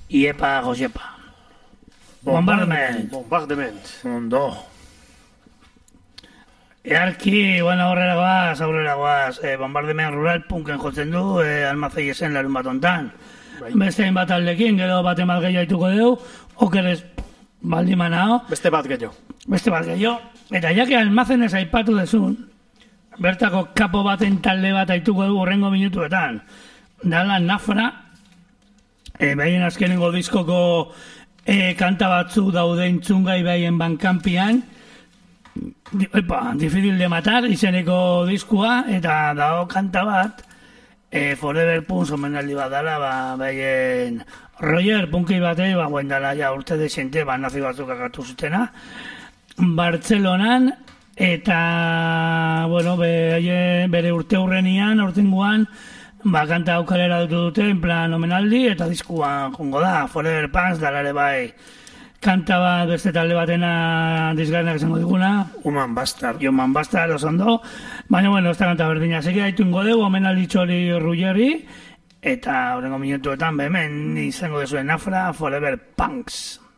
Iepa, Josepa. Bombardement. Ondo. Earki, bueno, aurrera guaz. Bombardement rural punken jotzen du, almazei esen larun bat ontan. Beste hainbat aldekin, gero bate bat gehiago haituko dugu, okeres baldimanao. Beste bat gehiago. Eta jake almazenez aipatu dezun, bertako kapo baten talde bat haituko dugu urrengo minutuetan. Dala Nafra, behien azkenengo diskoko kanta batzu daude entzungai behien bankampian, Difícil de matar izeneko diskua, eta dago kanta bat, Forever Punks omenaldi bat dala, behien Roger Punki batei, guen dala ja urte desente, nazi batzuk akatu zutena, Bartzelonan, eta, bueno, bere urte hurrenian, aurtengoan, kanta aukalera dute, en plan omenaldi, eta diskua jongo da, Forever Punks dalare bai, kanta bat beste talde batena dizgarrenak esango diguna. Human Bastard, osondo. Baina, bueno, ez da kanta berdina. Segi haitu ingo dugu, omenaldi txori Ruggerri, eta horrengo minutuetan, hemen izango dezuen Nafra, Forever Punks.